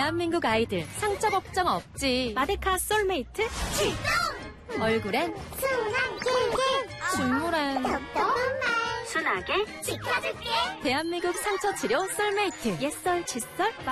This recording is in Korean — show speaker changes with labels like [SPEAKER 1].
[SPEAKER 1] 대한민국 아이들 상처 걱정 없지. 마데카 솔메이트
[SPEAKER 2] 출동!
[SPEAKER 1] 얼굴엔
[SPEAKER 2] 순한 길길
[SPEAKER 1] 중물엔
[SPEAKER 2] 똑똑한 말
[SPEAKER 3] 순하게
[SPEAKER 2] 지켜줄게.
[SPEAKER 1] 대한민국 상처 치료 솔메이트 옛설 칫솔